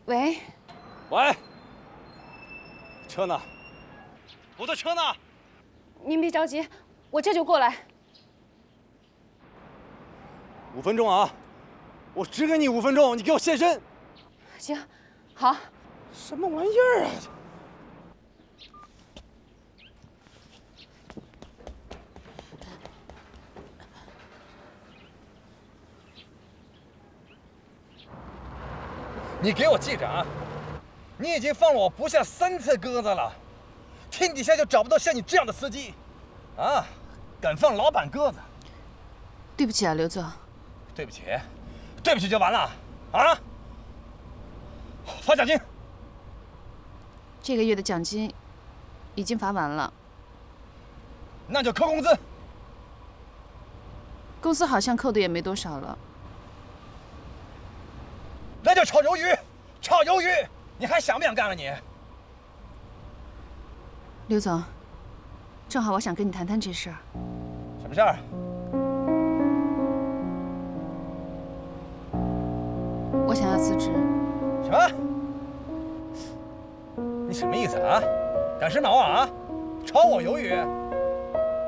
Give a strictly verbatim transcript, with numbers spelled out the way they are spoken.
喂， 喂，车呢？我的车呢？ 您别着急，我这就过来。 五分钟啊！我只给你五分钟，你给我现身。 行，好。 什么玩意儿啊！ 你给我记着啊！你已经放了我不下三次鸽子了，天底下就找不到像你这样的司机，啊，敢放老板鸽子！ 对不起啊，刘总。 对不起，对不起就完了啊！发奖金。 这个月的奖金已经发完了。 那就扣工资。 公司好像扣的也没多少了。 那就炒鱿鱼，炒鱿鱼，你还想不想干了你？ 刘总，正好我想跟你谈谈这事儿。 什么事儿？ 我想要辞职。 什么？你什么意思啊？赶时髦啊？炒我鱿鱼？